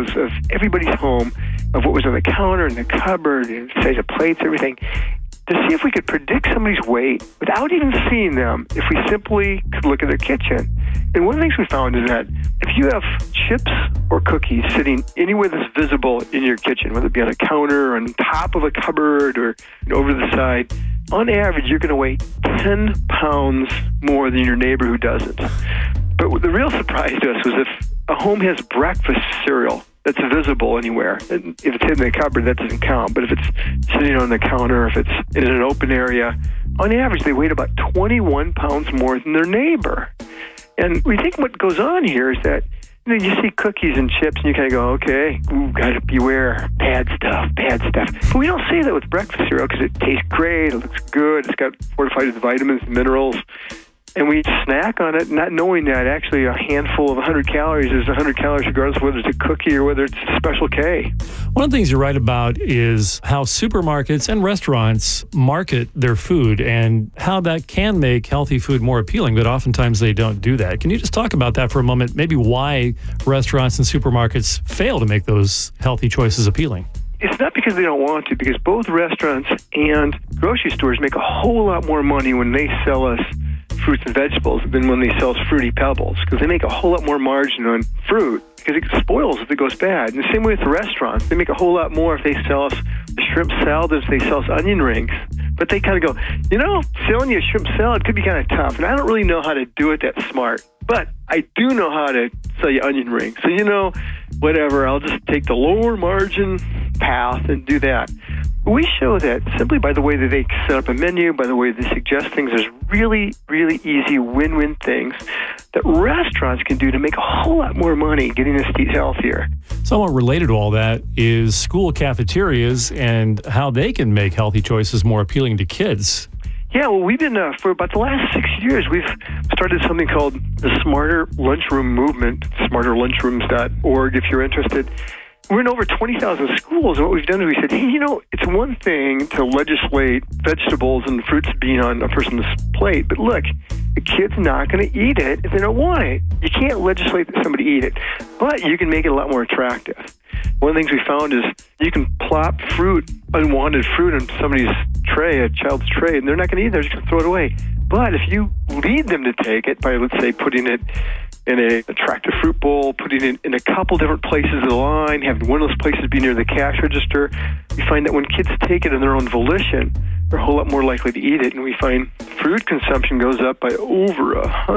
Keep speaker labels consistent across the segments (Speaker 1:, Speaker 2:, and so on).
Speaker 1: photos of everybody's home, of what was on the counter and the cupboard, and size of plates, everything, to see if we could predict somebody's weight without even seeing them, if we simply could look at their kitchen. And one of the things we found is that if you have chips or cookies sitting anywhere that's visible in your kitchen, whether it be on a counter, or on top of a cupboard, or over the side, on average, you're going to weigh 10 pounds more than your neighbor who doesn't. But the real surprise to us was if a home has breakfast cereal that's visible anywhere, and if it's in the cupboard, that doesn't count. But if it's sitting on the counter, if it's in an open area, on average, they weighed about 21 pounds more than their neighbor. And we think what goes on here is that you see cookies and chips, and you kind of go, okay, gotta beware, bad stuff. But we don't say that with breakfast cereal because it tastes great, it looks good, it's got fortified with vitamins and minerals. And we snack on it, not knowing that actually a handful of 100 calories is 100 calories regardless of whether it's a cookie or whether it's a Special K.
Speaker 2: One of the things you write about is how supermarkets and restaurants market their food and how that can make healthy food more appealing, but oftentimes they don't do that. Can you just talk about that for a moment, maybe why restaurants and supermarkets fail to make those healthy choices appealing?
Speaker 1: It's not because they don't want to, because both restaurants and grocery stores make a whole lot more money when they sell us fruits and vegetables than when they sell us Fruity Pebbles, because they make a whole lot more margin on fruit because it spoils if it goes bad. And the same way with the restaurants, they make a whole lot more if they sell us a shrimp salad as they sell us onion rings. But they kind of go, selling you a shrimp salad could be kind of tough, and I don't really know how to do it that smart. But I do know how to sell you onion rings. So, whatever, I'll just take the lower margin path and do that. We show that simply by the way that they set up a menu, by the way they suggest things, there's really, really easy win-win things that restaurants can do to make a whole lot more money getting us to eat healthier.
Speaker 2: Somewhat related to all that is school cafeterias and how they can make healthy choices more appealing to kids.
Speaker 1: Yeah, well, we've been, for about the last 6 years, we've started something called the Smarter Lunchroom Movement, smarterlunchrooms.org if you're interested. We're in over 20,000 schools, and what we've done is we said, hey, it's one thing to legislate vegetables and fruits being on a person's plate, but look, the kid's not going to eat it if they don't want it. You can't legislate that somebody eat it, but you can make it a lot more attractive. One of the things we found is you can plop unwanted fruit on somebody's tray, a child's tray, and they're not going to eat it, they're just going to throw it away. But if you lead them to take it by, let's say, putting it in an attractive fruit bowl, putting it in a couple different places of the line, having one of those places be near the cash register, we find that when kids take it on their own volition, they're a whole lot more likely to eat it. And we find fruit consumption goes up by over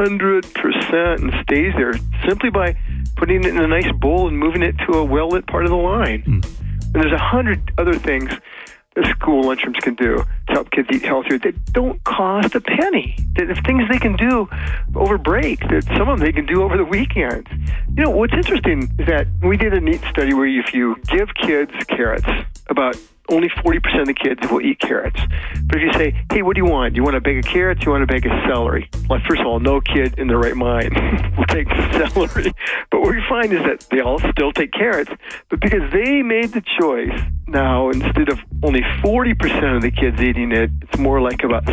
Speaker 1: 100% and stays there simply by putting it in a nice bowl and moving it to a well-lit part of the line. And there's 100 other things that school lunchrooms can do to help kids eat healthier that don't cost a penny. There's things they can do over break, that some of them they can do over the weekends. What's interesting is that we did a neat study where if you give kids carrots, about only 40% of the kids will eat carrots. But if you say, hey, what do you want? Do you want a bag of carrots? Do you want a bag of celery? Well, first of all, no kid in their right mind will take celery. But what we find is that they all still take carrots. But because they made the choice, now instead of only 40% of the kids eating it, it's more like about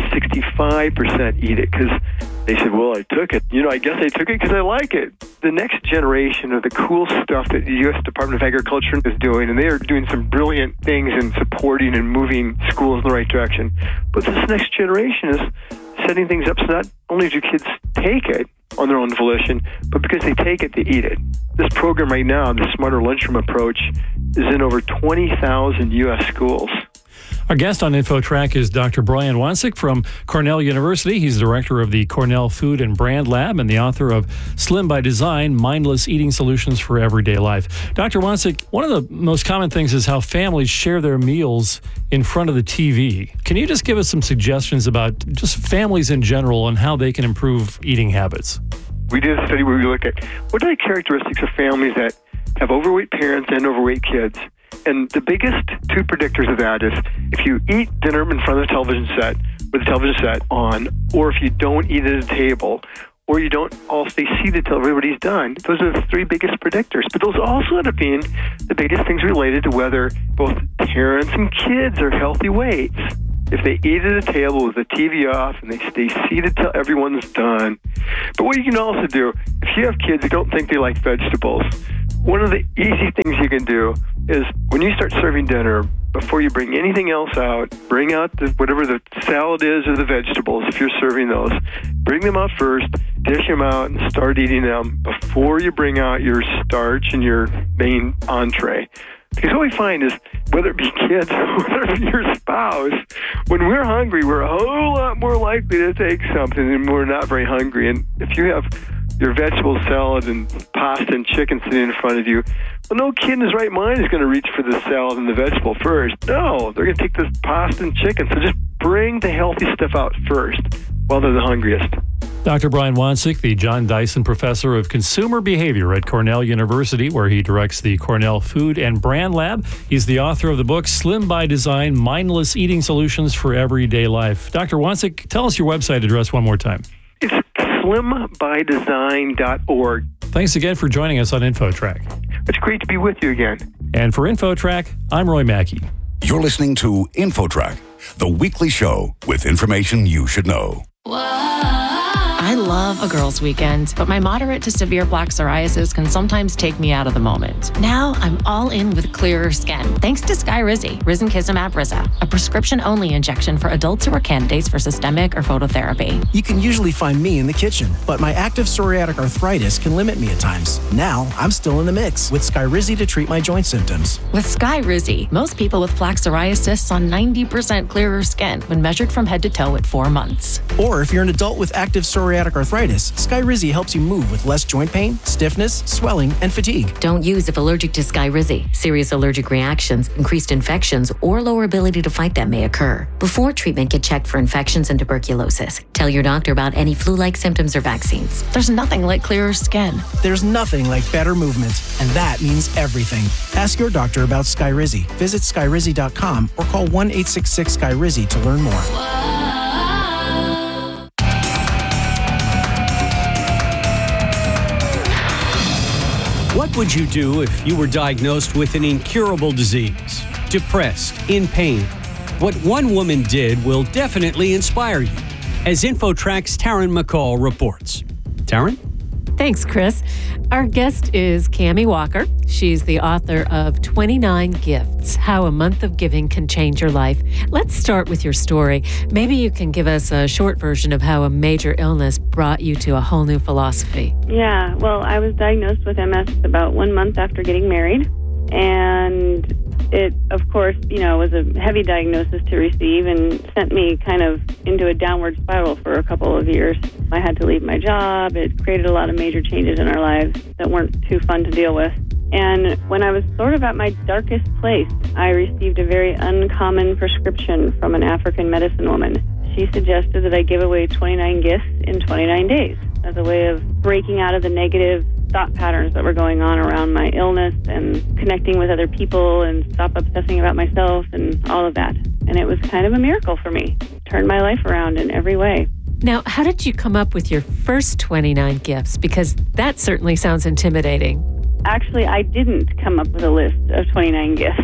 Speaker 1: 65% eat it because they said, well, I took it. I guess I took it because I like it. The next generation of the cool stuff that the U.S. Department of Agriculture is doing, and they are doing some brilliant things in supporting and moving schools in the right direction. But this next generation is setting things up so not only do kids take it on their own volition, but because they take it, they eat it. This program right now, the Smarter Lunchroom approach, is in over 20,000 U.S. schools.
Speaker 2: Our guest on InfoTrack is Dr. Brian Wansink from Cornell University. He's director of the Cornell Food and Brand Lab and the author of Slim by Design, Mindless Eating Solutions for Everyday Life. Dr. Wansink, one of the most common things is how families share their meals in front of the TV. Can you just give us some suggestions about just families in general and how they can improve eating habits?
Speaker 1: We did a study where we look at what are the characteristics of families that have overweight parents and overweight kids. And the biggest two predictors of that is if you eat dinner in front of the television set, with the television set on, or if you don't eat at a table, or you don't all stay seated till everybody's done. Those are the three biggest predictors. But those also end up being the biggest things related to whether both parents and kids are healthy weights. If they eat at a table with the TV off and they stay seated till everyone's done. But what you can also do, if you have kids who don't think they like vegetables, one of the easy things you can do is when you start serving dinner, before you bring anything else out, bring out whatever the salad is or the vegetables, if you're serving those. Bring them out first, dish them out, and start eating them before you bring out your starch and your main entree. Because what we find is, whether it be kids or whether it be your spouse, when we're hungry, we're a whole lot more likely to take something than we're not very hungry. And if you have your vegetable salad and pasta and chicken sitting in front of you, well, no kid in his right mind is going to reach for the salad and the vegetable first. No, they're going to take the pasta and chicken. So just bring the healthy stuff out first while they're the hungriest.
Speaker 2: Dr. Brian Wansink, the John Dyson Professor of Consumer Behavior at Cornell University, where he directs the Cornell Food and Brand Lab. He's the author of the book, Slim by Design, Mindless Eating Solutions for Everyday Life. Dr. Wansink, tell us your website address one more time.
Speaker 1: It's slimbydesign.org.
Speaker 2: Thanks again for joining us on InfoTrack.
Speaker 1: It's great to be with you again.
Speaker 2: And for InfoTrack, I'm Roy Mackey.
Speaker 3: You're listening to InfoTrack, the weekly show with information you should know.
Speaker 4: I love a girls' weekend, but my moderate to severe plaque psoriasis can sometimes take me out of the moment. Now I'm all in with clearer skin, thanks to Skyrizi, Risankizumab Riza, a prescription-only injection for adults who are candidates for systemic or phototherapy.
Speaker 5: You can usually find me in the kitchen, but my active psoriatic arthritis can limit me at times. Now I'm still in the mix with Skyrizi to treat my joint symptoms.
Speaker 4: With Skyrizi, most people with plaque psoriasis saw 90% clearer skin when measured from head to toe at 4 months.
Speaker 5: Or if you're an adult with active psoriatic arthritis, Skyrizi helps you move with less joint pain, stiffness, swelling, and fatigue.
Speaker 6: Don't use if allergic to Skyrizi. Serious allergic reactions, increased infections, or lower ability to fight them may occur. Before treatment, get checked for infections and tuberculosis. Tell your doctor about any flu-like symptoms or vaccines.
Speaker 4: There's nothing like clearer skin.
Speaker 5: There's nothing like better movement, and that means everything. Ask your doctor about Skyrizi. Visit Skyrizi.com or call 1-866-SKYRIZI to learn more.
Speaker 7: What would you do if you were diagnosed with an incurable disease, depressed, in pain? What one woman did will definitely inspire you, as InfoTrack's Taryn McCall reports. Taryn?
Speaker 8: Thanks, Chris. Our guest is Cammie Walker. She's the author of 29 Gifts, How a Month of Giving Can Change Your Life. Let's start with your story. Maybe you can give us a short version of how a major illness brought you to a whole new philosophy.
Speaker 9: Yeah, well, I was diagnosed with MS about 1 month after getting married. And it, of course, was a heavy diagnosis to receive and sent me kind of into a downward spiral for a couple of years. I had to leave my job. It created a lot of major changes in our lives that weren't too fun to deal with. And when I was sort of at my darkest place, I received a very uncommon prescription from an African medicine woman. She suggested that I give away 29 gifts in 29 days as a way of breaking out of the negative thought patterns that were going on around my illness and connecting with other people and stop obsessing about myself and all of that. And it was kind of a miracle for me. Turned my life around in every way.
Speaker 8: Now, how did you come up with your first 29 gifts? Because that certainly sounds intimidating.
Speaker 9: Actually, I didn't come up with a list of 29 gifts.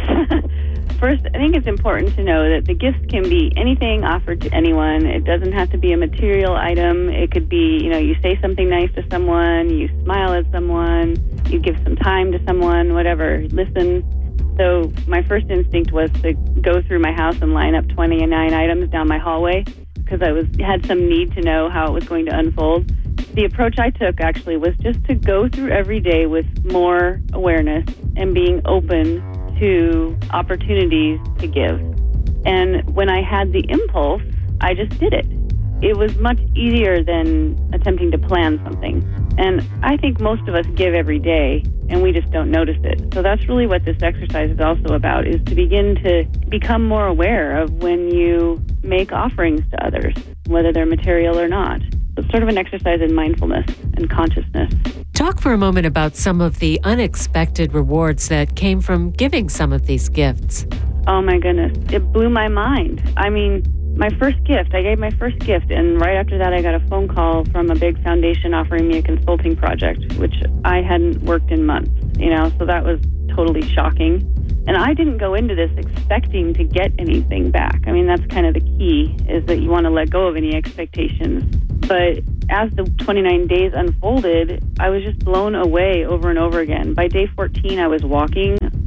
Speaker 9: First, I think it's important to know that the gifts can be anything offered to anyone. It doesn't have to be a material item. It could be, you say something nice to someone, you smile at someone, you give some time to someone, whatever, listen. So my first instinct was to go through my house and line up 29 items down my hallway because I had some need to know how it was going to unfold. The approach I took actually was just to go through every day with more awareness and being open to opportunities to give. And when I had the impulse, I just did it. It was much easier than attempting to plan something. And I think most of us give every day, and we just don't notice it. So that's really what this exercise is also about, is to begin to become more aware of when you make offerings to others, whether they're material or not. It's sort of an exercise in mindfulness and consciousness.
Speaker 8: Talk for a moment about some of the unexpected rewards that came from giving some of these gifts.
Speaker 9: Oh my goodness, it blew my mind. I mean, I gave my first gift, and right after that I got a phone call from a big foundation offering me a consulting project, which I hadn't worked in months, so that was totally shocking. And I didn't go into this expecting to get anything back. I mean, that's kind of the key, is that you want to let go of any expectations. But as the 29 days unfolded, I was just blown away over and over again. By day 14, I was walking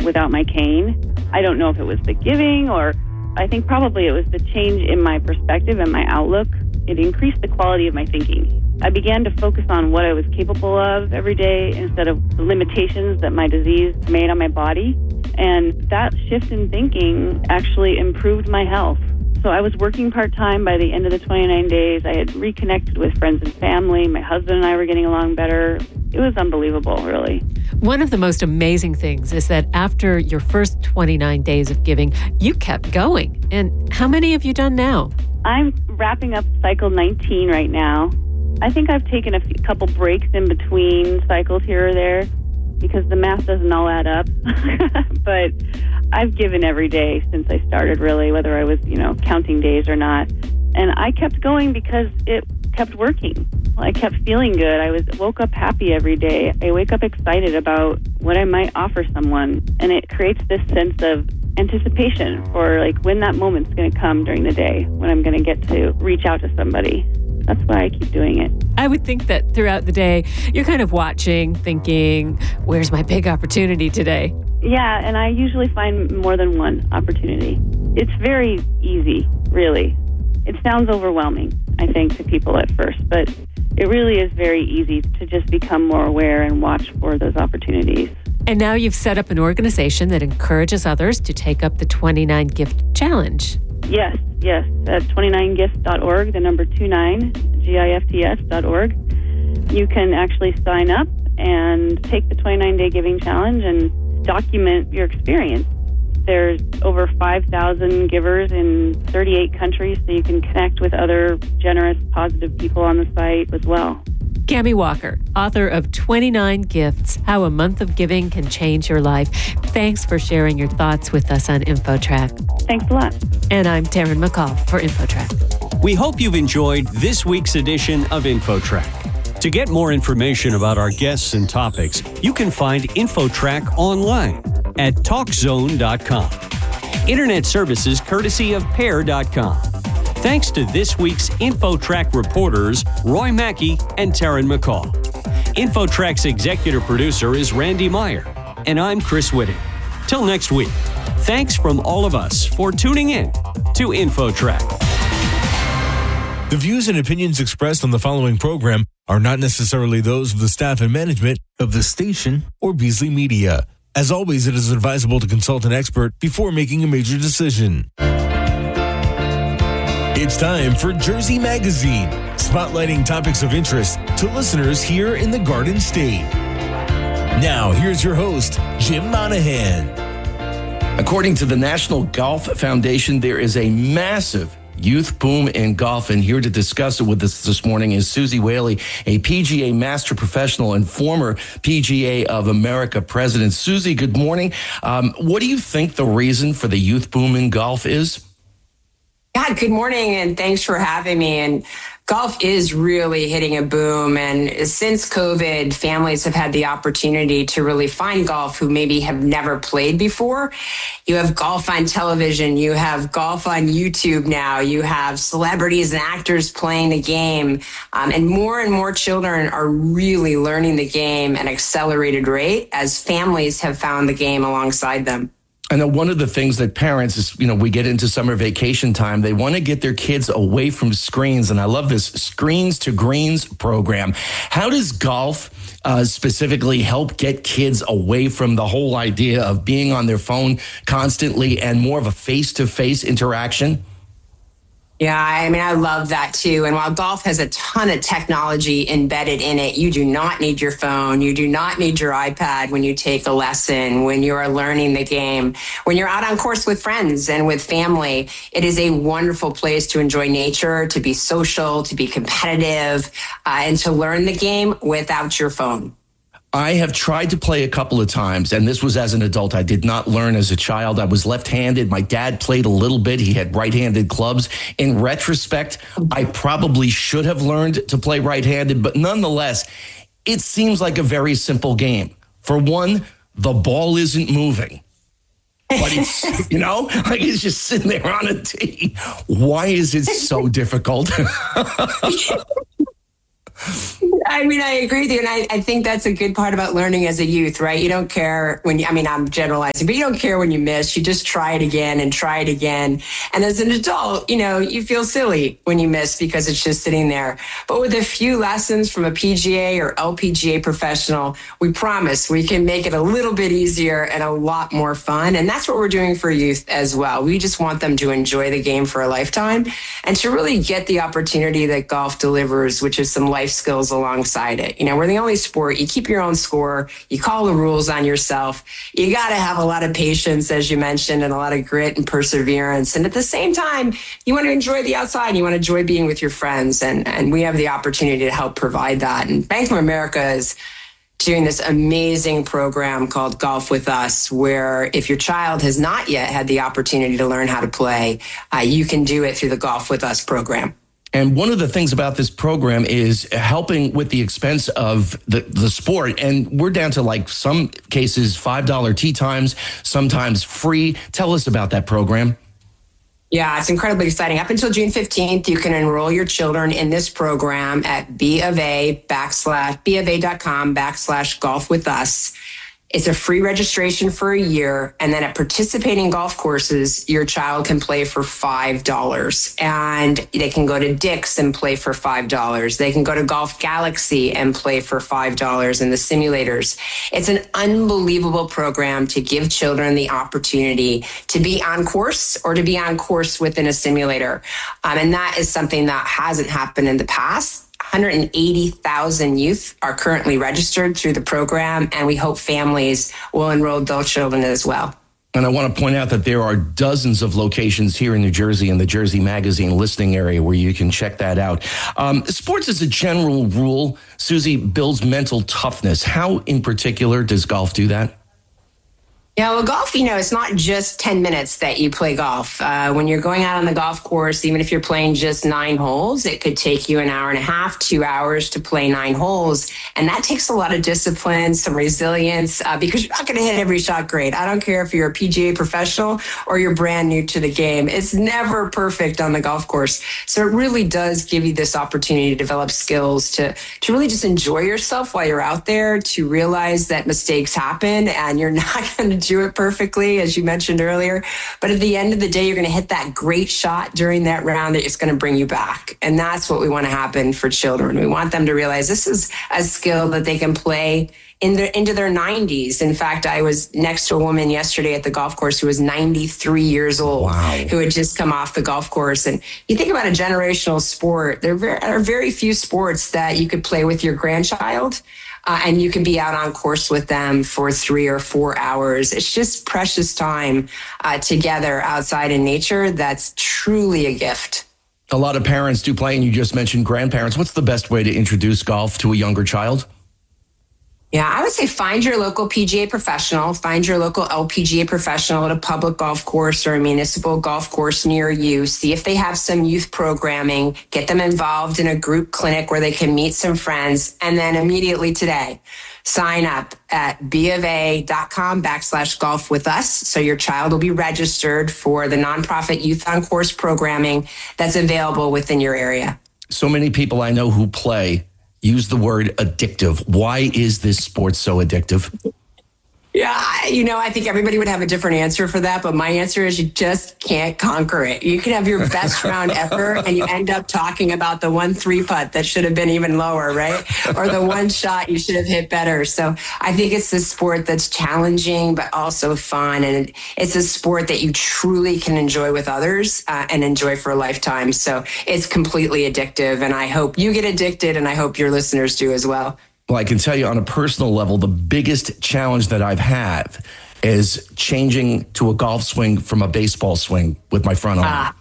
Speaker 9: without my cane. I don't know if it was the giving, or I think probably it was the change in my perspective and my outlook. It increased the quality of my thinking. I began to focus on what I was capable of every day instead of the limitations that my disease made on my body. And that shift in thinking actually improved my health. So I was working part-time by the end of the 29 days. I had reconnected with friends and family. My husband and I were getting along better. It was unbelievable, really.
Speaker 8: One of the most amazing things is that after your first 29 days of giving, you kept going. And how many have you done now?
Speaker 9: I'm wrapping up cycle 19 right now. I think I've taken a couple breaks in between cycles here or there because the math doesn't all add up. But I've given every day since I started, really, whether I was, counting days or not. And I kept going because it kept working. I kept feeling good. I woke up happy every day. I wake up excited about what I might offer someone. And it creates this sense of anticipation for when that moment's going to come during the day when I'm going to get to reach out to somebody. That's why I keep doing it.
Speaker 8: I would think that throughout the day, you're kind of watching, thinking, where's my big opportunity today?
Speaker 9: Yeah, and I usually find more than one opportunity. It's very easy, really. It sounds overwhelming, I think, to people at first, but it really is very easy to just become more aware and watch for those opportunities.
Speaker 8: And now you've set up an organization that encourages others to take up the 29 Gift Challenge.
Speaker 9: Yes, at 29gifts.org, the number 29, GIFTS.org. You can actually sign up and take the 29-day giving challenge and document your experience. There's over 5,000 givers in 38 countries, so you can connect with other generous, positive people on the site as well.
Speaker 8: Cami Walker, author of 29 Gifts, How a Month of Giving Can Change Your Life. Thanks for sharing your thoughts with us on InfoTrack.
Speaker 9: Thanks a lot.
Speaker 8: And I'm Taryn McCall for InfoTrack.
Speaker 7: We hope you've enjoyed this week's edition of InfoTrack. To get more information about our guests and topics, you can find InfoTrack online at TalkZone.com. Internet services courtesy of Pair.com. Thanks to this week's InfoTrack reporters, Roy Mackey and Taryn McCall. InfoTrack's executive producer is Randy Meyer, and I'm Chris Whitting. Till next week, thanks from all of us for tuning in to InfoTrack.
Speaker 10: The views and opinions expressed on the following program are not necessarily those of the staff and management of the station or Beasley Media. As always, it is advisable to consult an expert before making a major decision. It's time for Jersey Magazine, spotlighting topics of interest to listeners here in the Garden State. Now, here's your host, Jim Monahan.
Speaker 11: According to the National Golf Foundation, there is a massive youth boom in golf, and here to discuss it with us this morning is Susie Whaley, a PGA Master Professional and former PGA of America President. Susie, good morning. What do you think the reason for the youth boom in golf is?
Speaker 12: Yeah, good morning, and thanks for having me. And golf is really hitting a boom. And since COVID, families have had the opportunity to really find golf who maybe have never played before. You have golf on television. You have golf on YouTube now. You have celebrities and actors playing the game. And more children are really learning the game at an accelerated rate as families have found the game alongside them.
Speaker 11: I know one of the things that parents is, we get into summer vacation time, they want to get their kids away from screens. And I love this Screens to Greens program. How does golf specifically help get kids away from the whole idea of being on their phone constantly and more of a face-to-face interaction?
Speaker 12: Yeah, I love that too. And while golf has a ton of technology embedded in it, you do not need your phone. You do not need your iPad when you take a lesson, when you are learning the game, when you're out on course with friends and with family. It is a wonderful place to enjoy nature, to be social, to be competitive, and to learn the game without your phone.
Speaker 11: I have tried to play a couple of times, and this was as an adult. I did not learn as a child. I was left-handed. My dad played a little bit. He had right-handed clubs. In retrospect, I probably should have learned to play right-handed, but nonetheless, it seems like a very simple game. For one, the ball isn't moving. But it's, it's just sitting there on a tee. Why is it so difficult?
Speaker 12: I mean, I agree with you. And I think that's a good part about learning as a youth, right? You don't care I'm generalizing, but you don't care when you miss. You just try it again and try it again. And as an adult, you feel silly when you miss because it's just sitting there. But with a few lessons from a PGA or LPGA professional, we promise we can make it a little bit easier and a lot more fun. And that's what we're doing for youth as well. We just want them to enjoy the game for a lifetime and to really get the opportunity that golf delivers, which is some life skills alongside it. We're the only sport. You keep your own score. You call the rules on yourself. You got to have a lot of patience, as you mentioned, and a lot of grit and perseverance. And at the same time, you want to enjoy the outside. You want to enjoy being with your friends. And we have the opportunity to help provide that. And Bank of America is doing this amazing program called Golf With Us, where if your child has not yet had the opportunity to learn how to play, you can do it through the Golf With Us program.
Speaker 11: And one of the things about this program is helping with the expense of the sport. And we're down to like some cases, $5 tee times, sometimes free. Tell us about that program.
Speaker 12: Yeah, it's incredibly exciting. Up until June 15th, you can enroll your children in this program at BofA.com/golf with us. It's a free registration for a year. And then at participating golf courses, your child can play for $5. And they can go to Dick's and play for $5. They can go to Golf Galaxy and play for $5 in the simulators. It's an unbelievable program to give children the opportunity to be on course or to be on course within a simulator. And that is something that hasn't happened in the past. 180,000 youth are currently registered through the program, and we hope families will enroll those children as well.
Speaker 11: And I want to point out that there are dozens of locations here in New Jersey in the Jersey Magazine listing area where you can check that out. Sports as a general rule, Susie, builds mental toughness. How in particular does golf do that?
Speaker 12: Yeah, well, golf, it's not just 10 minutes that you play golf. When you're going out on the golf course, even if you're playing just 9 holes, it could take you an hour and a half, 2 hours to play 9 holes. And that takes a lot of discipline, some resilience, because you're not going to hit every shot great. I don't care if you're a PGA professional or you're brand new to the game. It's never perfect on the golf course. So it really does give you this opportunity to develop skills, to really just enjoy yourself while you're out there, to realize that mistakes happen and you're not going to do it perfectly, as you mentioned earlier. But at the end of the day, you're going to hit that great shot during that round that is going to bring you back. And that's what we want to happen for children. We want them to realize this is a skill that they can play into their 90s. In fact, I was next to a woman yesterday at the golf course who was 93 years old, who had just come off the golf course. And you think about a generational sport, there are very few sports that you could play with your grandchild. And you can be out on course with them for 3 or 4 hours. It's just precious time together outside in nature. That's truly a gift.
Speaker 11: A lot of parents do play, and you just mentioned grandparents. What's the best way to introduce golf to a younger child?
Speaker 12: Yeah, I would say find your local PGA professional, find your local LPGA professional at a public golf course or a municipal golf course near you. See if they have some youth programming, get them involved in a group clinic where they can meet some friends. And then immediately today, sign up at BofA.com/golf with us. So your child will be registered for the nonprofit Youth on Course programming that's available within your area.
Speaker 11: So many people I know who play use the word addictive. Why is this sport so addictive?
Speaker 12: Yeah, I think everybody would have a different answer for that, but my answer is you just can't conquer it. You can have your best round ever, and you end up talking about the 1 3-putt that should have been even lower, right? Or the one shot you should have hit better. So I think it's a sport that's challenging, but also fun, and it's a sport that you truly can enjoy with others and enjoy for a lifetime. So it's completely addictive, and I hope you get addicted, and I hope your listeners do as well.
Speaker 11: Well, I can tell you on a personal level, the biggest challenge that I've had is changing to a golf swing from a baseball swing with my front arm.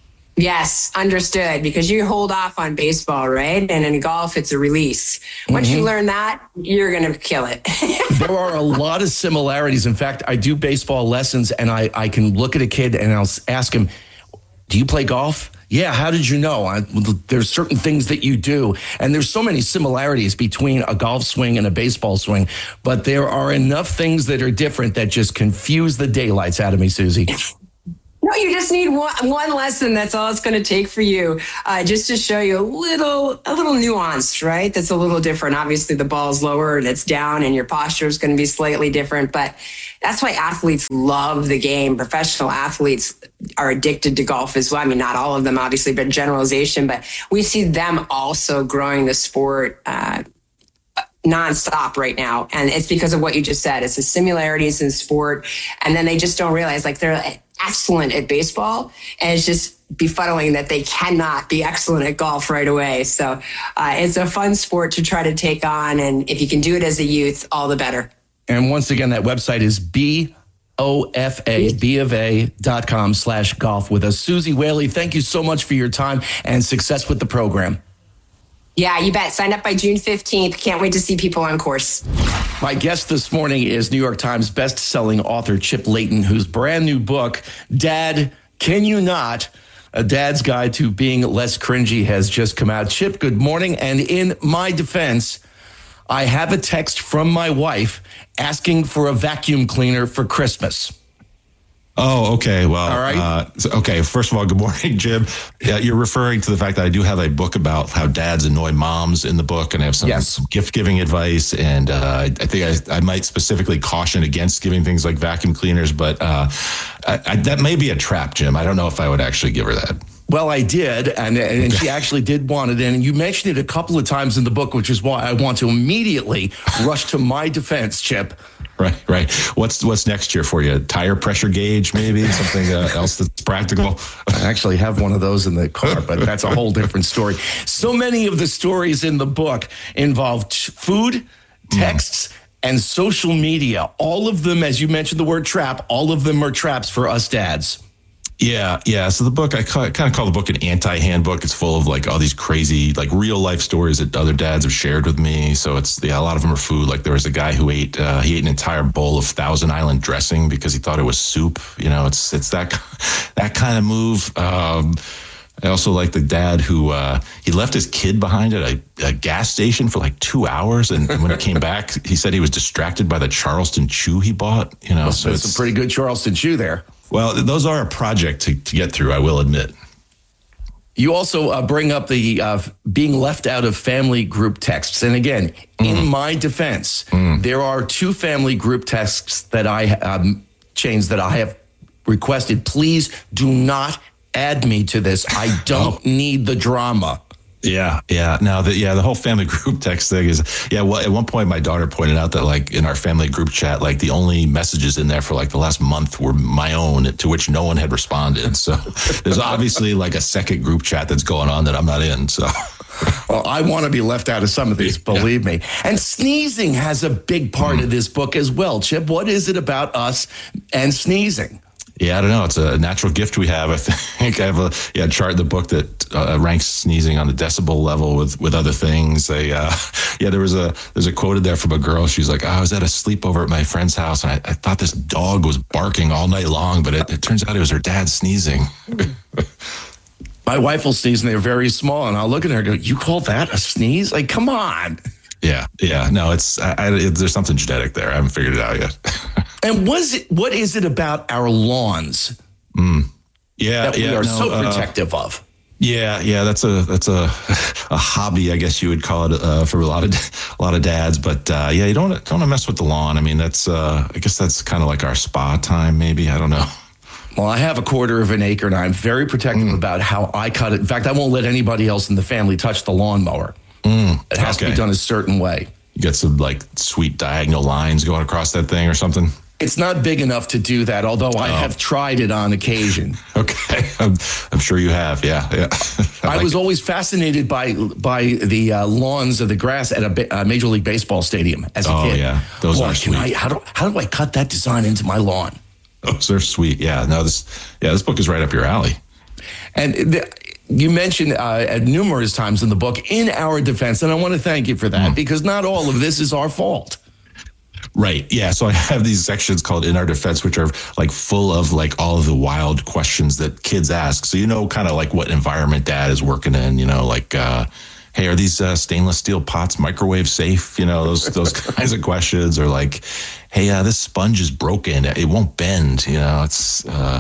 Speaker 12: Yes, understood, because you hold off on baseball, right? And in golf, it's a release. Once you learn that, you're going to kill it.
Speaker 11: There are a lot of similarities. In fact, I do baseball lessons, and I can look at a kid and I'll ask him, do you play golf? Yeah, how did you know? There's certain things that you do. And there's so many similarities between a golf swing and a baseball swing. But there are enough things that are different that just confuse the daylights out of me, Susie.
Speaker 12: No, you just need one lesson. That's all it's going to take for you, just to show you a little nuance, right? That's a little different. Obviously, the ball's lower and it's down, and your posture is going to be slightly different. But that's why athletes love the game. Professional athletes are addicted to golf as well. I mean, not all of them, obviously, but generalization. But we see them also growing the sport nonstop right now. And it's because of what you just said. It's the similarities in sport. And then they just don't realize, like, they're excellent at baseball. And it's just befuddling that they cannot be excellent at golf right away. So it's a fun sport to try to take on. And if you can do it as a youth, all the better.
Speaker 11: And once again, that website is BOFA.com/golf with us. Susie Whaley, thank you so much for your time and success with the program.
Speaker 12: Yeah, you bet. Sign up by June 15th. Can't wait to see people on course.
Speaker 11: My guest this morning is New York Times best-selling author Chip Layton, whose brand new book, Dad, Can You Not? A Dad's Guide to Being Less Cringy, has just come out. Chip, good morning. And in my defense, I have a text from my wife asking for a vacuum cleaner for Christmas.
Speaker 13: Oh, okay. Well,
Speaker 11: all right.
Speaker 13: Okay. First of all, good morning, Jim. Yeah, you're referring to the fact that I do have a book about how dads annoy moms in the book, and I have some gift giving advice. And I think I might specifically caution against giving things like vacuum cleaners, but that may be a trap, Jim. I don't know if I would actually give her that.
Speaker 11: Well, I did, and she actually did want it. And you mentioned it a couple of times in the book, which is why I want to immediately rush to my defense, Chip.
Speaker 13: Right. What's next year for you? Tire pressure gauge, maybe something else that's practical.
Speaker 11: I actually have one of those in the car, but that's a whole different story. So many of the stories in the book involve food, texts, and social media. All of them, as you mentioned the word trap, all of them are traps for us dads.
Speaker 13: Yeah. So the book, I kind of call the book an anti-handbook. It's full of like all these crazy, like real life stories that other dads have shared with me. So it's, a lot of them are food. Like there was a guy who ate an entire bowl of Thousand Island dressing because he thought it was soup. It's that kind of move. I also like the dad who he left his kid behind at a gas station for like 2 hours, and when he came back, he said he was distracted by the Charleston Chew he bought.
Speaker 11: So it's a pretty good Charleston Chew there.
Speaker 13: Well, those are a project to get through, I will admit.
Speaker 11: You also bring up the being left out of family group texts. And again, in my defense, there are 2 family group texts that I chains that I have requested. Please do not add me to this. I don't need the drama.
Speaker 13: Yeah. Now, the whole family group text thing is, well, at one point, my daughter pointed out that, like, in our family group chat, like, the only messages in there for, like, the last month were my own, to which no one had responded. So there's obviously, like, a second group chat that's going on that I'm not in, so.
Speaker 11: Well, I want to be left out of some of these, believe me. And sneezing has a big part of this book as well. Chip, what is it about us and sneezing?
Speaker 13: Yeah, I don't know. It's a natural gift we have. I think I have a chart in the book that ranks sneezing on the decibel level with other things. There's a quote in there from a girl. She's like, I was at a sleepover at my friend's house, and I thought this dog was barking all night long, but it turns out it was her dad sneezing.
Speaker 11: My wife will sneeze, and they're very small, and I'll look at her and go, you call that a sneeze? Like, come on.
Speaker 13: Yeah. No, there's something genetic there. I haven't figured it out yet.
Speaker 11: And what is it about our lawns that we are so protective of?
Speaker 13: Yeah, that's a hobby, I guess you would call it, for a lot of dads. But you don't want to mess with the lawn. I mean, I guess that's kind of like our spa time, maybe. I don't know.
Speaker 11: Well, I have a 1/4 acre, and I'm very protective about how I cut it. In fact, I won't let anybody else in the family touch the lawnmower. It has to be done a certain way.
Speaker 13: You got some like sweet diagonal lines going across that thing or something?
Speaker 11: It's not big enough to do that, although I have tried it on occasion.
Speaker 13: Okay. I'm sure you have. Yeah.
Speaker 11: I was always fascinated by the lawns of the grass at a Major League Baseball stadium as a kid.
Speaker 13: Oh, yeah. Those are sweet.
Speaker 11: How do I cut that design into my lawn?
Speaker 13: Oh, they're sweet. Yeah. No, this book is right up your alley.
Speaker 11: And you mentioned numerous times in the book, in our defense, and I want to thank you for that, because not all of this is our fault.
Speaker 13: Right. Yeah. So I have these sections called In Our Defense, which are like full of like all of the wild questions that kids ask. So, kind of like what environment dad is working in, like, hey, are these stainless steel pots microwave safe? Those kinds of questions. Or like, hey, this sponge is broken. It won't bend. It's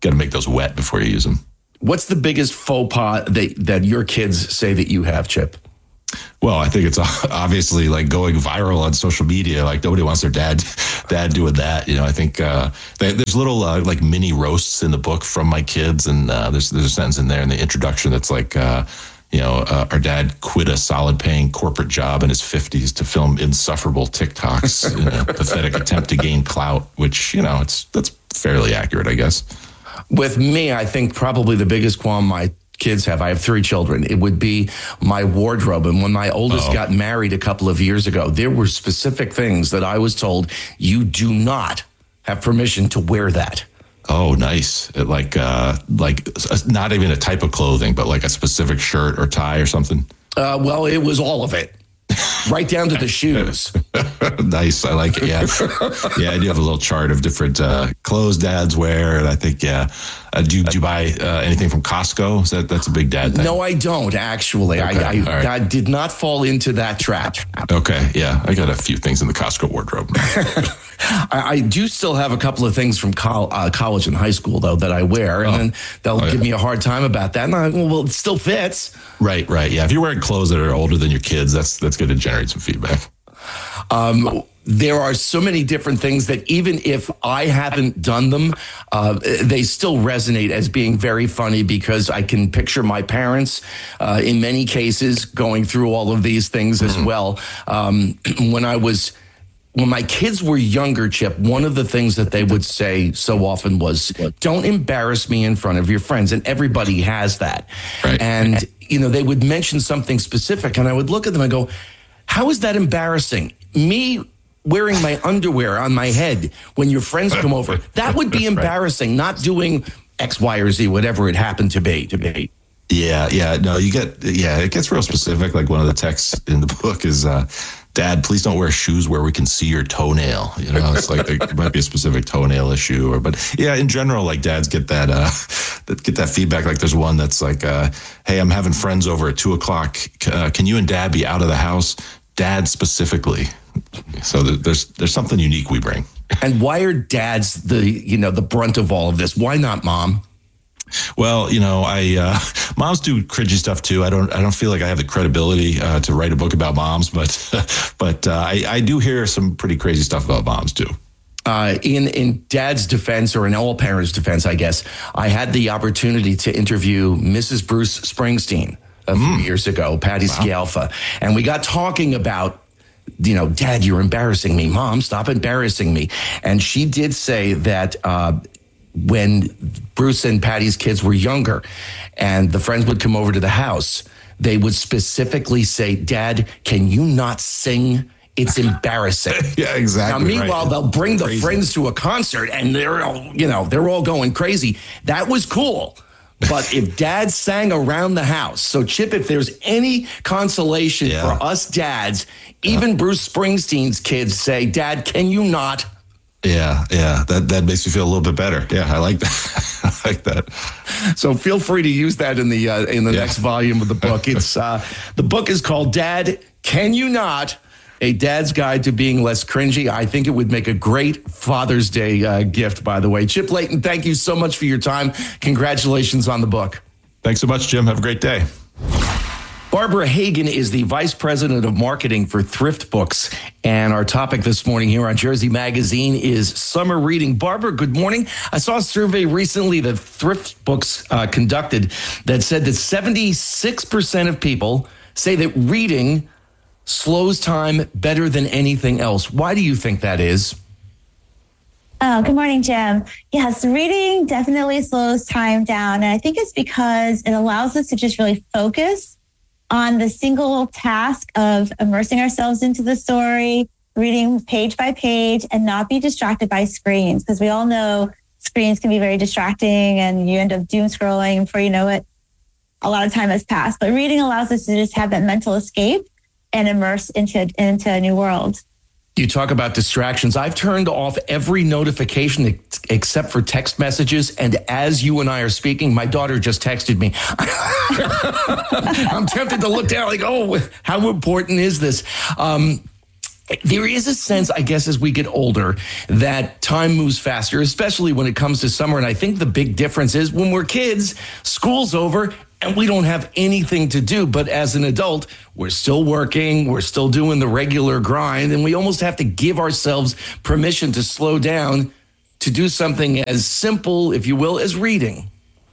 Speaker 13: got to make those wet before you use them.
Speaker 11: What's the biggest faux pas that your kids say that you have, Chip?
Speaker 13: Well, I think it's obviously like going viral on social media. Like nobody wants their dad doing that. I think there's little like mini roasts in the book from my kids, and there's a sentence in there in the introduction that's like, our dad quit a solid-paying corporate job in his 50s to film insufferable TikToks in a pathetic attempt to gain clout. Which that's fairly accurate, I guess.
Speaker 11: With me, I think probably the biggest qualm my kids have, I have 3 children, it would be my wardrobe. And when my oldest got married a couple of years ago, there were specific things that I was told, you do not have permission to wear that.
Speaker 13: Oh, nice. Like not even a type of clothing, but like a specific shirt or tie or something.
Speaker 11: Well, it was all of it. Right down to the shoes.
Speaker 13: Nice. I like it. Yeah. Yeah, I do have a little chart of different clothes dads wear. And I think, do you buy anything from Costco? That's a big dad thing.
Speaker 11: No, I don't, actually.
Speaker 13: Okay.
Speaker 11: I did not fall into that trap.
Speaker 13: Okay. Yeah. I got a few things in the Costco wardrobe.
Speaker 11: I do still have a couple of things from college and high school, though, that I wear. And then they'll give me a hard time about that. And well, it still fits.
Speaker 13: Right. Yeah. If you're wearing clothes that are older than your kids, that's going to generate some feedback.
Speaker 11: There are so many different things that even if I haven't done them, they still resonate as being very funny because I can picture my parents, in many cases, going through all of these things as well. When my kids were younger, Chip, one of the things that they would say so often was, don't embarrass me in front of your friends. And everybody has that.
Speaker 13: Right.
Speaker 11: And, they would mention something specific and I would look at them and go, how is that embarrassing? Me wearing my underwear on my head when your friends come over, that would be embarrassing, not doing X, Y, or Z, whatever it happened to be.
Speaker 13: Yeah. No, it gets real specific. Like one of the texts in the book is, Dad, please don't wear shoes where we can see your toenail. It's like it might be a specific toenail issue, but in general, like dads get that feedback. Like there's one that's like, hey, I'm having friends over at 2:00. Can you and Dad be out of the house? Dad specifically. So there's something unique we bring.
Speaker 11: And why are dads the brunt of all of this? Why not mom?
Speaker 13: Well, moms do cringy stuff too. I don't feel like I have the credibility to write a book about moms, but I do hear some pretty crazy stuff about moms too.
Speaker 11: In Dad's defense, or in all parents' defense, I guess, I had the opportunity to interview Mrs. Bruce Springsteen a few years ago, Patty Scialfa, and we got talking about, Dad, you're embarrassing me. Mom, stop embarrassing me. And she did say that when Bruce and Patty's kids were younger and the friends would come over to the house, they would specifically say, Dad, can you not sing? It's embarrassing.
Speaker 13: Yeah, exactly.
Speaker 11: Now, meanwhile, they'll bring the friends to a concert and they're all going crazy. That was cool. But if Dad sang around the house, so Chip, if there's any consolation for us dads, even Bruce Springsteen's kids say, Dad, can you not?
Speaker 13: Yeah. That makes me feel a little bit better. Yeah, I like that.
Speaker 11: So feel free to use that in the next volume of the book. It's the book is called Dad, Can You Not? A Dad's Guide to Being Less Cringy. I think it would make a great Father's Day gift, by the way. Chip Layton, thank you so much for your time. Congratulations on the book.
Speaker 13: Thanks so much, Jim. Have a great day.
Speaker 11: Barbara Hagan is the Vice President of Marketing for Thrift Books. And our topic this morning here on Jersey Magazine is summer reading. Barbara, good morning. I saw a survey recently that Thrift Books conducted that said that 76% of people say that reading slows time better than anything else. Why do you think that is?
Speaker 14: Oh, good morning, Jim. Yes, reading definitely slows time down. And I think it's because it allows us to just really focus on the single task of immersing ourselves into the story, reading page by page, and not be distracted by screens. Because we all know screens can be very distracting and you end up doom scrolling before you know it. A lot of time has passed. But reading allows us to just have that mental escape and immerse into a new world.
Speaker 11: You talk about distractions. I've turned off every notification except for text messages. And as you and I are speaking, my daughter just texted me. I'm tempted to look down like, oh, how important is this? There is a sense, I guess, as we get older, that time moves faster, especially when it comes to summer. And I think the big difference is when we're kids, school's over and we don't have anything to do. But as an adult, we're still working, we're still doing the regular grind, and we almost have to give ourselves permission to slow down to do something as simple, if you will, as reading.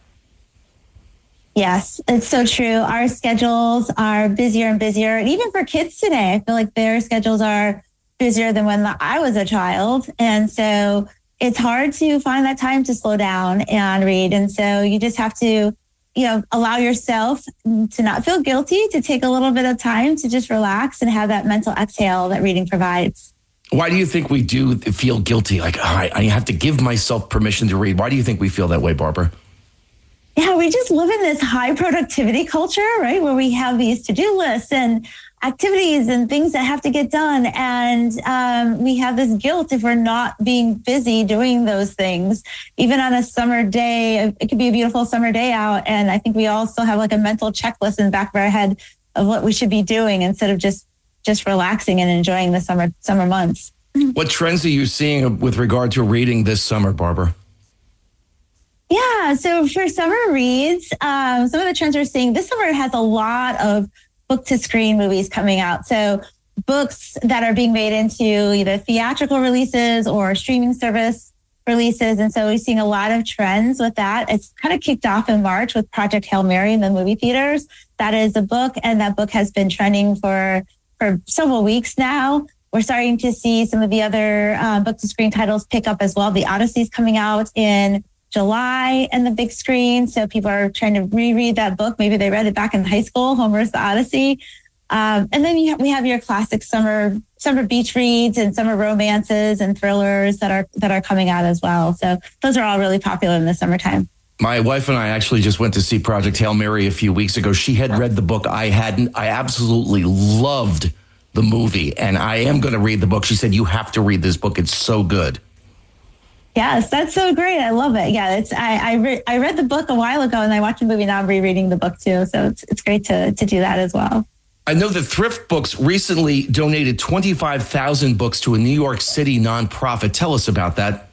Speaker 14: Yes, it's so true. Our schedules are busier and busier. And even for kids today, I feel like their schedules are busier than when I was a child. And so it's hard to find that time to slow down and read. And so you just have to, allow yourself to not feel guilty, to take a little bit of time to just relax and have that mental exhale that reading provides.
Speaker 11: Why do you think we do feel guilty? Like, I have to give myself permission to read. Why do you think we feel that way, Barbara?
Speaker 14: Yeah, we just live in this high productivity culture, right? Where we have these to-do lists and activities and things that have to get done. And we have this guilt if we're not being busy doing those things. Even on a summer day, it could be a beautiful summer day out. And I think we all still have like a mental checklist in the back of our head of what we should be doing instead of just relaxing and enjoying the summer months.
Speaker 11: What trends are you seeing with regard to reading this summer, Barbara?
Speaker 14: Yeah, so for summer reads, some of the trends we're seeing this summer has a lot of book-to-screen movies coming out. So books that are being made into either theatrical releases or streaming service releases. And so we're seeing a lot of trends with that. It's kind of kicked off in March with Project Hail Mary in the movie theaters. That is a book, and that book has been trending for several weeks now. We're starting to see some of the other book-to-screen titles pick up as well. The Odyssey is coming out in July and the big screen. So people are trying to reread that book. Maybe they read it back in high school, Homer's The Odyssey. And then we have your classic summer beach reads and summer romances and thrillers that are coming out as well. So those are all really popular in the summertime.
Speaker 11: My wife and I actually just went to see Project Hail Mary a few weeks ago. She had read the book. I hadn't. I absolutely loved the movie, and I am going to read the book. She said, "You have to read this book. It's so good."
Speaker 14: Yes, that's so great. I love it. Yeah, I read the book a while ago and I watched the movie. Now I'm rereading the book too. So it's great to do that as well.
Speaker 11: I know that Thrift Books recently donated 25,000 books to a New York City nonprofit. Tell us about that.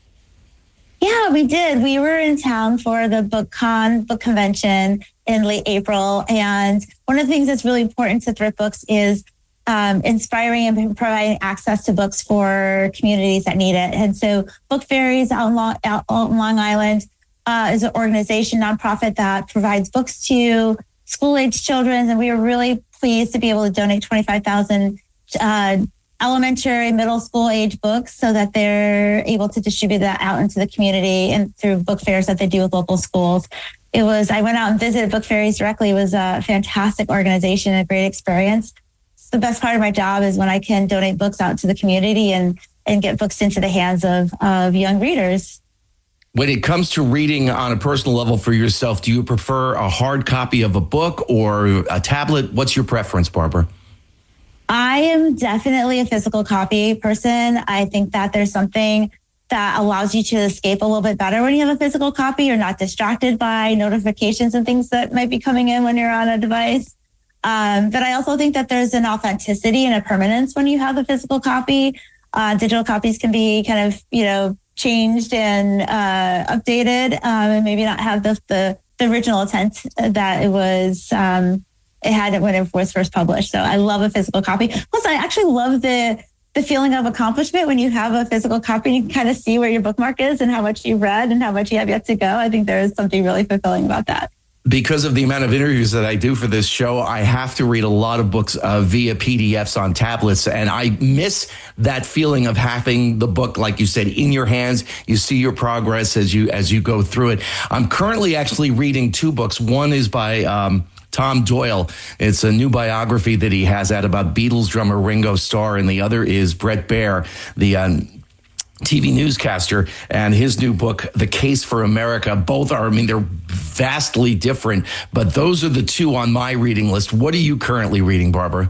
Speaker 14: Yeah, we did. We were in town for the book convention in late April. And one of the things that's really important to Thrift Books is inspiring and providing access to books for communities that need it. And so Book Fairies out on Long Island is an organization, nonprofit that provides books to school-age children. And we were really pleased to be able to donate 25,000 elementary, middle school age books so that they're able to distribute that out into the community and through book fairs that they do with local schools. I went out and visited Book Fairies directly. It was a fantastic organization, a great experience. The best part of my job is when I can donate books out to the community and get books into the hands of young readers.
Speaker 11: When it comes to reading on a personal level for yourself, do you prefer a hard copy of a book or a tablet? What's your preference, Barbara?
Speaker 14: I am definitely a physical copy person. I think that there's something that allows you to escape a little bit better when you have a physical copy. You're not distracted by notifications and things that might be coming in when you're on a device. But I also think that there's an authenticity and a permanence when you have the physical copy. Digital copies can be kind of, changed and updated and maybe not have the original intent that it had when it was first published. So I love a physical copy. Plus, I actually love the feeling of accomplishment when you have a physical copy. You can kind of see where your bookmark is and how much you've read and how much you have yet to go. I think there is something really fulfilling about that.
Speaker 11: Because of the amount of interviews that I do for this show, I have to read a lot of books via PDFs on tablets. And I miss that feeling of having the book, like you said, in your hands. You see your progress as you go through it. I'm currently actually reading two books. One is by Tom Doyle. It's a new biography that he has out about Beatles drummer Ringo Starr. And the other is Bret Baier, the TV newscaster, and his new book, The Case for America. Both are, they're vastly different, but those are the two on my reading list. What are you currently reading, Barbara?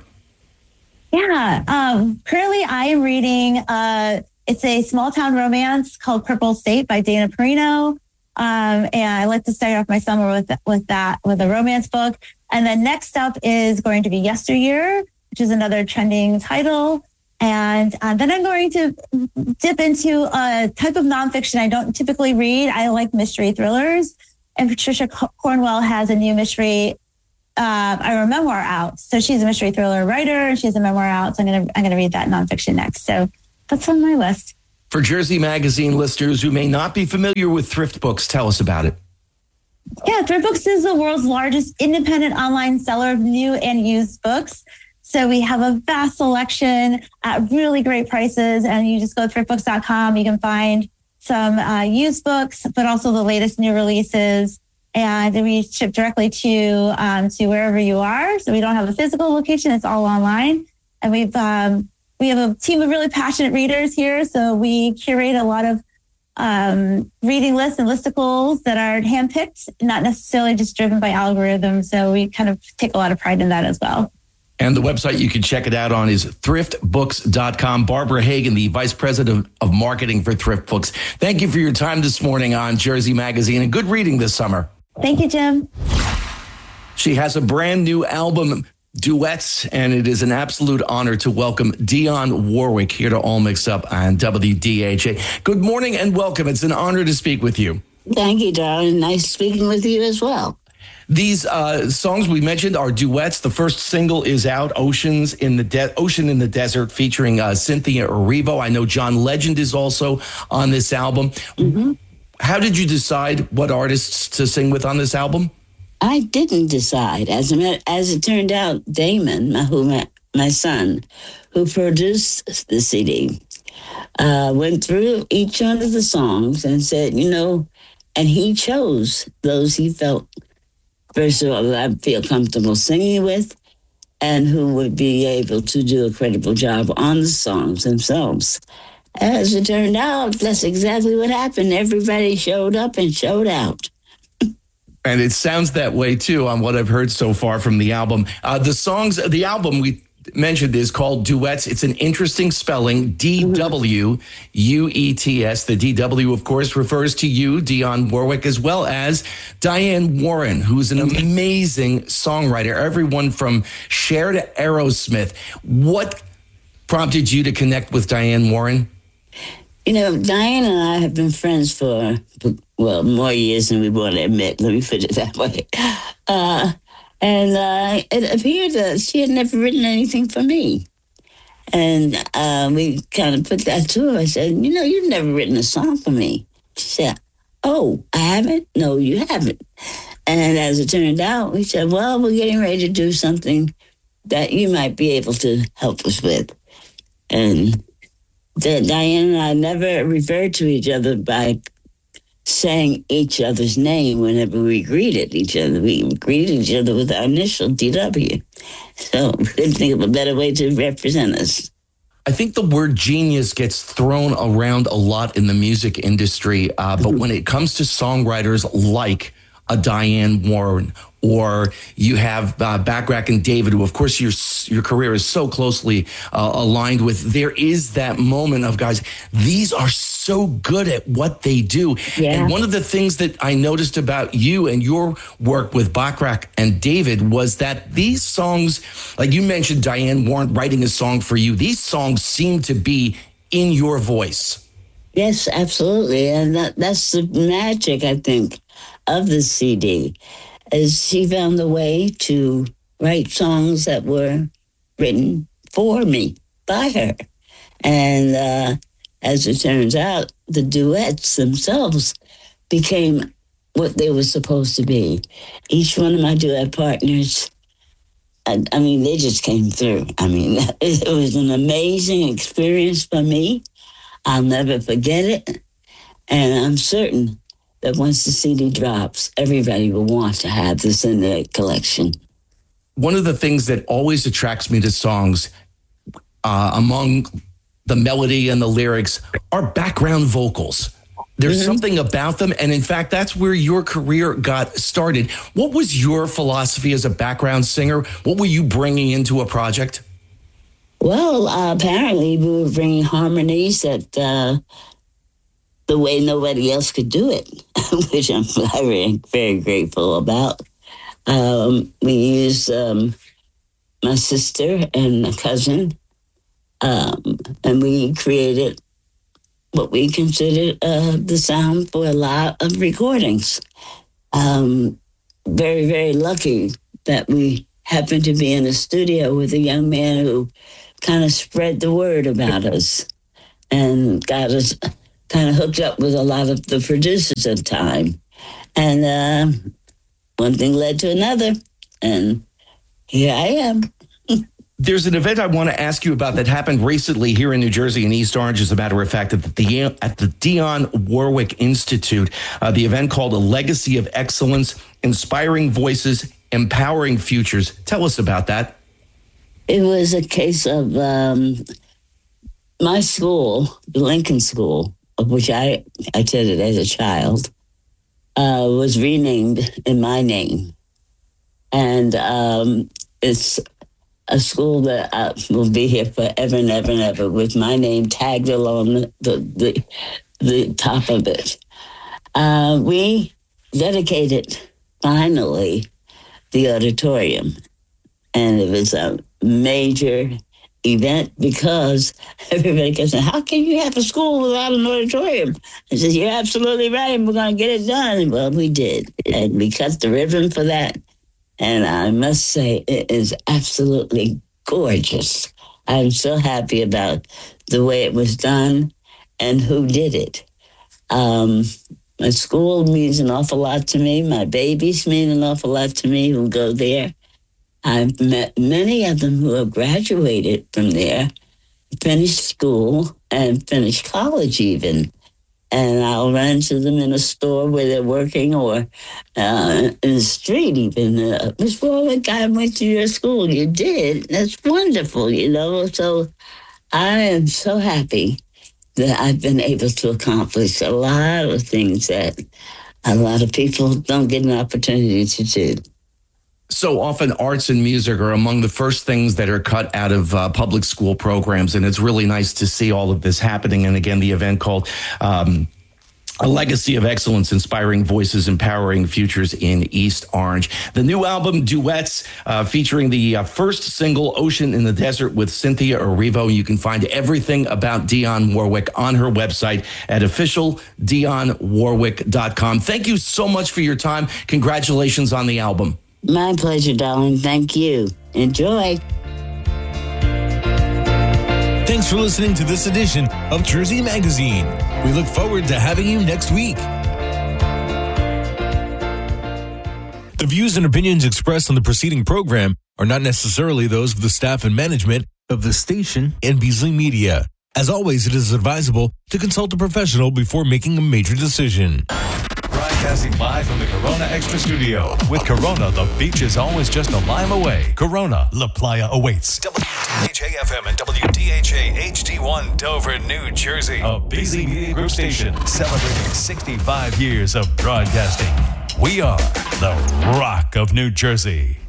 Speaker 14: Yeah, currently I am reading, it's a small town romance called Purple State by Dana Perino. And I like to start off my summer with a romance book. And then next up is going to be Yesteryear, which is another trending title. And then I'm going to dip into a type of nonfiction I don't typically read. I like mystery thrillers. And Patricia Cornwell has a new mystery, a memoir out. So she's a mystery thriller writer, and she has a memoir out. So I'm gonna read that nonfiction next. So that's on my list.
Speaker 11: For Jersey Magazine listeners who may not be familiar with Thrift Books, tell us about it.
Speaker 14: Yeah, Thrift Books is the world's largest independent online seller of new and used books. So we have a vast selection at really great prices, and you just go to thriftbooks.com. You can find some used books, but also the latest new releases. And we ship directly to wherever you are. So we don't have a physical location; it's all online. And we have a team of really passionate readers here. So we curate a lot of reading lists and listicles that are handpicked, not necessarily just driven by algorithms. So we kind of take a lot of pride in that as well.
Speaker 11: And the website you can check it out on is thriftbooks.com. Barbara Hagan, the Vice President of Marketing for Thrift Books. Thank you for your time this morning on Jersey Magazine, and good reading this summer.
Speaker 14: Thank you, Jim.
Speaker 11: She has a brand new album, Duets, and it is an absolute honor to welcome Dionne Warwick here to All Mixed Up on WDHA. Good morning and welcome. It's an honor to speak with you.
Speaker 15: Thank you, darling. Nice speaking with you as well.
Speaker 11: These songs we mentioned are duets. The first single is out, Ocean in the Desert, featuring Cynthia Erivo. I know John Legend is also on this album. Mm-hmm. How did you decide what artists to sing with on this album?
Speaker 15: I didn't decide. As it turned out, Damon, my son, who produced the CD, went through each one of the songs and said, and he chose those he felt, first of all, I feel comfortable singing with, and who would be able to do a credible job on the songs themselves. As it turned out, that's exactly what happened. Everybody showed up and showed out.
Speaker 11: And it sounds that way, too, on what I've heard so far from the album. The album we mentioned is called Duets. It's an interesting spelling, D-W-U-E-T-S. The D-W, of course, refers to you, Dionne Warwick, as well as Diane Warren, who's an amazing songwriter. Everyone from Cher to Aerosmith. What prompted you to connect with Diane Warren?
Speaker 15: Diane and I have been friends for, more years than we want to admit. Let me put it that way. And it appeared that she had never written anything for me. And we kind of put that to her. I said, you've never written a song for me. She said, oh, I haven't? No, you haven't. And as it turned out, we said, well, we're getting ready to do something that you might be able to help us with. And Diane and I never referred to each other by saying each other's name whenever we greeted each other. We greeted each other with our initial, DW. So we couldn't think of a better way to represent us.
Speaker 11: I think the word genius gets thrown around a lot in the music industry, but when it comes to songwriters like a Diane Warren, or you have Bacharach and David, who, of course, your career is so closely aligned with, there is that moment of, guys, these are so good at what they do. Yeah. And one of the things that I noticed about you and your work with Bacharach and David was that these songs, like you mentioned, Diane Warren writing a song for you, these songs seem to be in your voice.
Speaker 15: Yes, absolutely. And that's the magic, I think, of the CD. Is she found a way to write songs that were written for me, by her. And as it turns out, the duets themselves became what they were supposed to be. Each one of my duet partners, I mean, they just came through. I mean, it was an amazing experience for me. I'll never forget it. And I'm certain that once the CD drops, everybody will want to have this in their collection.
Speaker 11: One of the things that always attracts me to songs, among the melody and the lyrics, are background vocals. There's something about them. And in fact, that's where your career got started. What was your philosophy as a background singer? What were you bringing into a project?
Speaker 15: Well, apparently we were bringing harmonies that the way nobody else could do it, which I'm very, very grateful about. We used my sister and a cousin And we created what we considered the sound for a lot of recordings. Very, very lucky that we happened to be in a studio with a young man who kind of spread the word about us and got us kind of hooked up with a lot of the producers at the time. And one thing led to another, and here I am.
Speaker 11: There's an event I want to ask you about that happened recently here in New Jersey in East Orange, as a matter of fact, at the Dionne Warwick Institute. The event called A Legacy of Excellence, Inspiring Voices, Empowering Futures. Tell us about that.
Speaker 15: It was a case of my school, the Lincoln School, of which I attended as a child, was renamed in my name. And it's a school that will be here forever and ever and ever, with my name tagged along the top of it. We dedicated, finally, the auditorium. And it was a major event because everybody kept saying, how can you have a school without an auditorium? I said, you're absolutely right. We're going to get it done. Well, we did. And we cut the ribbon for that. And I must say, it is absolutely gorgeous. I'm so happy about the way it was done and who did it. My school means an awful lot to me. My babies mean an awful lot to me who go there. I've met many of them who have graduated from there, finished school, and finished college even. And I'll run into them in a store where they're working, or in the street even. Miss Warwick, I went to your school. You did? That's wonderful, you know. So I am so happy that I've been able to accomplish a lot of things that a lot of people don't get an opportunity to do.
Speaker 11: So often arts and music are among the first things that are cut out of public school programs. And it's really nice to see all of this happening. And again, the event called A Legacy of Excellence, Inspiring Voices, Empowering Futures in East Orange. The new album, Duets, featuring the first single, Ocean in the Desert, with Cynthia Erivo. You can find everything about Dionne Warwick on her website at officialdionnewarwick.com. Thank you so much for your time. Congratulations on the album.
Speaker 15: My pleasure, darling. Thank you. Enjoy.
Speaker 10: Thanks for listening to this edition of Jersey Magazine. We look forward to having you next week. The views and opinions expressed on the preceding program are not necessarily those of the staff and management of the station and Beasley Media. As always, it is advisable to consult a professional before making a major decision.
Speaker 16: Broadcasting live from the Corona Extra Studio. With Corona, the beach is always just a lime away. Corona, La Playa awaits. WDHA-FM and WDHA HD1 Dover, New Jersey. A Beasley Media Group station celebrating 65 years of broadcasting. We are the Rock of New Jersey.